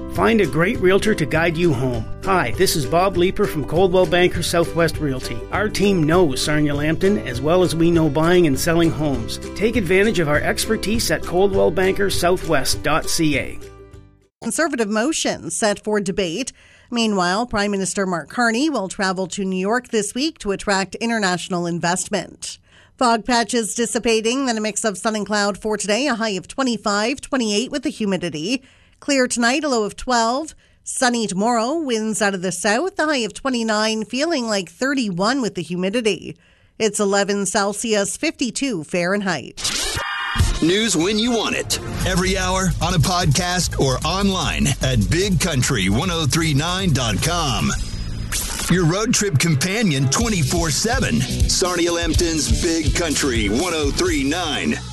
Find a great realtor to guide you home. Hi, this is Bob Leeper from Coldwell Banker Southwest Realty. Our team knows Sarnia Lambton as well as we know buying and selling homes. Take advantage of our expertise at coldwellbankersouthwest.ca. Conservative motion set for debate. Meanwhile, Prime Minister Mark Carney will travel to New York this week to attract international investment. Fog patches dissipating, then a mix of sun and cloud for today, a high of 25, 28 with the humidity. Clear tonight, a low of 12. Sunny tomorrow, winds out of the south, a high of 29, feeling like 31 with the humidity. It's 11 Celsius, 52 Fahrenheit. News when you want it. Every hour, on a podcast, or online at BigCountry1039.com. Your road trip companion 24/7. Sarnia Lambton's Big Country 1039.